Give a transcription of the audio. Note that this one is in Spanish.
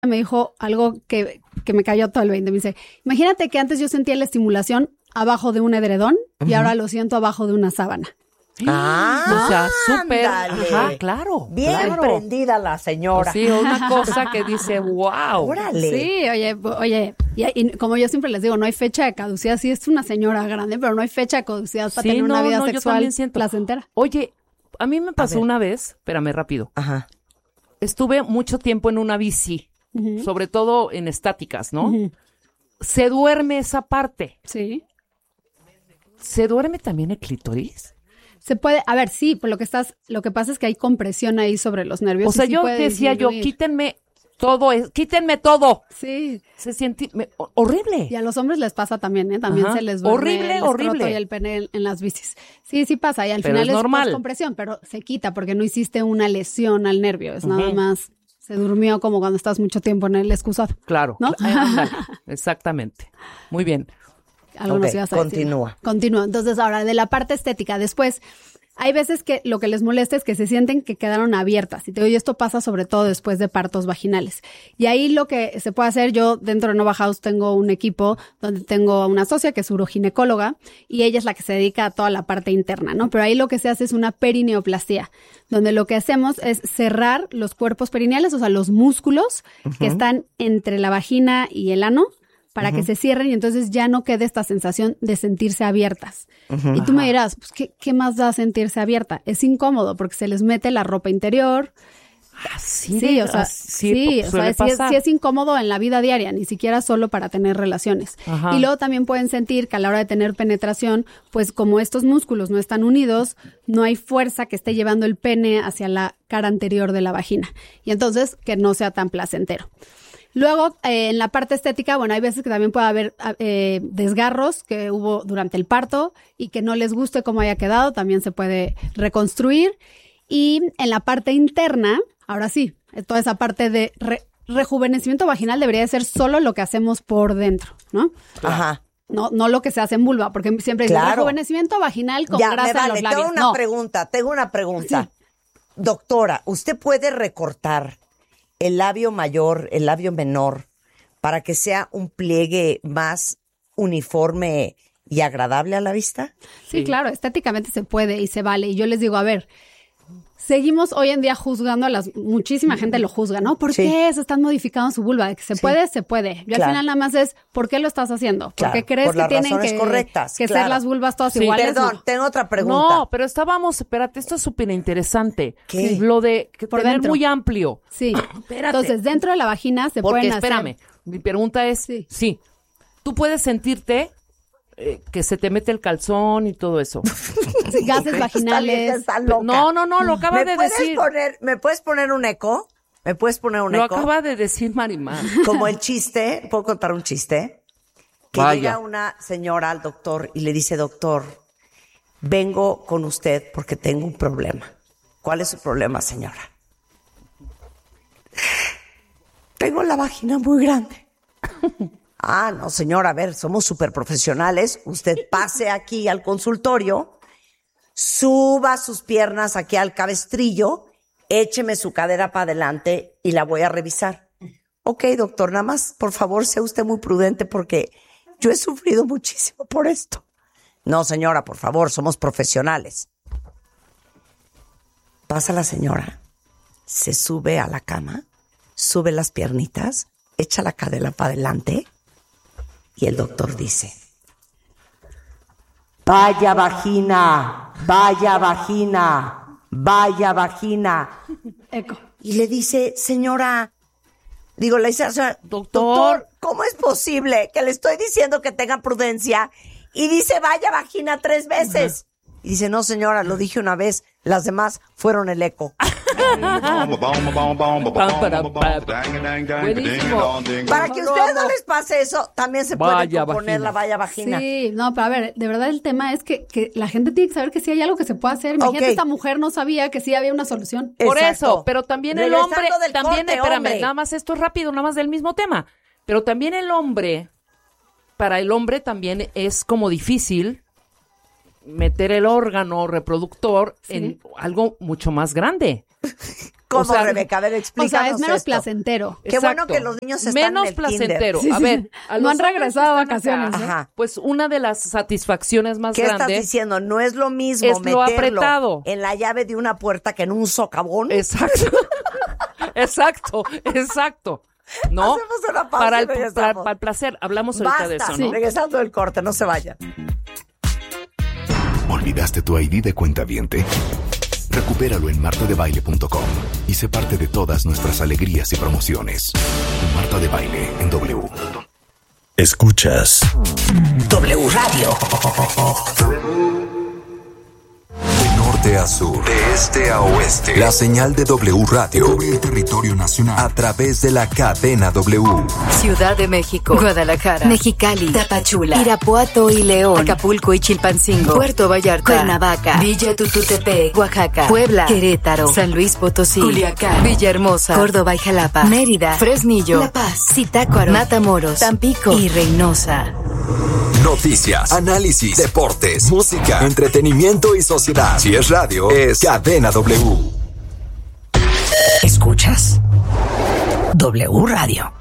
me dijo algo que me cayó todo el 20. Me dice, imagínate que antes yo sentía la estimulación abajo de un edredón y ahora lo siento abajo de una sábana. O sea, súper. Ajá, claro. Bien prendida la señora. Pues sí, una cosa que dice, wow. Órale. Sí, oye, y como yo siempre les digo, no hay fecha de caducidad. Sí, es una señora grande, pero no hay fecha de caducidad para tener una vida sexual placentera. Oye, a mí me pasó una vez, espérame rápido. Ajá. Estuve mucho tiempo en una bici, sobre todo en estáticas, ¿no? Se duerme esa parte. Sí. ¿Se duerme también el clítoris? Se puede, a ver, sí, por lo que pasa es que hay compresión ahí sobre los nervios. O sea, yo decía quítenme todo. Sí. Se siente horrible. Y a los hombres les pasa también, ¿eh? También se les duerme el escroto y el pene en las bicis. Sí pasa. Y al final es normal. Compresión, pero se quita porque no hiciste una lesión al nervio. Es nada más, se durmió como cuando estás mucho tiempo en el excusado. Claro. ¿No? Exactamente. Muy bien. Algo nos ibas a decir. Continúa. Entonces, ahora, de la parte estética, después, hay veces que lo que les molesta es que se sienten que quedaron abiertas. Y te digo, y esto pasa sobre todo después de partos vaginales. Y ahí lo que se puede hacer, yo dentro de Nova House tengo un equipo donde tengo una socia que es uroginecóloga y ella es la que se dedica a toda la parte interna, ¿no? Pero ahí lo que se hace es una perineoplastia, donde lo que hacemos es cerrar los cuerpos perineales, o sea, los músculos que están entre la vagina y el ano, para que se cierren y entonces ya no quede esta sensación de sentirse abiertas. Y tú me dirás, pues, ¿qué más da sentirse abierta? Es incómodo porque se les mete la ropa interior. Sí, o sea, sí es incómodo en la vida diaria, ni siquiera solo para tener relaciones. Y luego también pueden sentir que a la hora de tener penetración, pues como estos músculos no están unidos, no hay fuerza que esté llevando el pene hacia la cara anterior de la vagina. Y entonces que no sea tan placentero. Luego, en la parte estética, bueno, hay veces que también puede haber desgarros que hubo durante el parto y que no les guste cómo haya quedado, también se puede reconstruir. Y en la parte interna, ahora sí, toda esa parte de rejuvenecimiento vaginal debería de ser solo lo que hacemos por dentro, ¿no? Ajá. No lo que se hace en vulva, porque siempre dicen rejuvenecimiento vaginal con grasa en los labios. Tengo una pregunta. Sí. Doctora, ¿usted puede recortar el labio mayor, el labio menor, para que sea un pliegue más uniforme y agradable a la vista? Sí, claro, estéticamente se puede y se vale. Y yo les digo, a ver, seguimos hoy en día juzgando muchísima gente lo juzga, ¿no? ¿Por qué se están modificando su vulva? Que se puede, se puede. Yo al final nada más es, ¿por qué lo estás haciendo? ¿Por qué crees que tienen que ser las vulvas todas iguales? Perdón, tengo otra pregunta. No, pero espérate, esto es súper interesante. ¿Qué? Lo de tener dentro. Muy amplio. Sí. Espérate. Entonces, dentro de la vagina se pueden hacer. Espérame, mi pregunta es, sí, tú puedes sentirte que se te mete el calzón y todo eso. Gases vaginales. Está loca. No, lo acaba de decir. ¿Me puedes poner un eco? Lo acaba de decir Marimar. Como el chiste, ¿puedo contar un chiste? Que llega una señora al doctor y le dice, doctor, vengo con usted porque tengo un problema. ¿Cuál es su problema, señora? Tengo la vagina muy grande. Ah, no, señora, a ver, somos súper profesionales. Usted pase aquí al consultorio, suba sus piernas aquí al cabestrillo, écheme su cadera para adelante y la voy a revisar. Ok, doctor, nada más, por favor, sea usted muy prudente porque yo he sufrido muchísimo por esto. No, señora, por favor, somos profesionales. Pasa la señora, se sube a la cama, sube las piernitas, echa la cadera para adelante. Y el doctor dice, vaya vagina, vaya vagina, vaya vagina. Eco. Y le dice, señora, le dice, o sea, doctor, ¿cómo es posible que le estoy diciendo que tenga prudencia? Y dice, vaya vagina 3 veces. Y dice, no, señora, lo dije una vez, las demás fueron el eco. Buenísimo. Para que a ustedes no les pase eso, también se puede componer la valla vagina. Sí, no, pero a ver, de verdad el tema es que la gente tiene que saber que sí hay algo que se puede hacer. Imagínate, esta mujer no sabía que sí había una solución. Por eso, pero también el hombre, nada más esto es rápido, nada más del mismo tema. Pero también para el hombre también es como difícil meter el órgano reproductor en algo mucho más grande. ¿Cómo, Rebeca? A ver, explícanos. O sea, es menos esto. placentero. Qué bueno que los niños están menos en el placentero. kinder. A ver, no han regresado a vacaciones. Ajá. Pues una de las satisfacciones más ¿Qué grandes. estás diciendo? No es lo mismo es lo meterlo apretado en la llave de una puerta que en un socavón. Exacto. Exacto. ¿No? Hacemos una pausa para y regresamos. el placer. Hablamos ahorita de eso, ¿no? Regresando del corte, no se vayan. ¿Olvidaste tu ID de cuentaviente? Recupéralo en martadebaile.com y sé parte de todas nuestras alegrías y promociones. Marta de Baile en W. Escuchas W Radio. de norte a sur, de este a oeste. La señal de W Radio cubre el territorio nacional a través de la cadena W. Ciudad de México, Guadalajara, Mexicali, Tapachula, Irapuato y León, Acapulco y Chilpancingo, Puerto Vallarta, Cuernavaca, Villa Tututepec, Oaxaca, Puebla, Querétaro, San Luis Potosí, Culiacán, Villahermosa, Córdoba y Jalapa, Mérida, Fresnillo, La Paz, Zitácuaro, Matamoros, Tampico y Reynosa. Noticias, análisis, deportes, música, entretenimiento y sociedad. Si es radio, es Cadena W. ¿Escuchas? W Radio.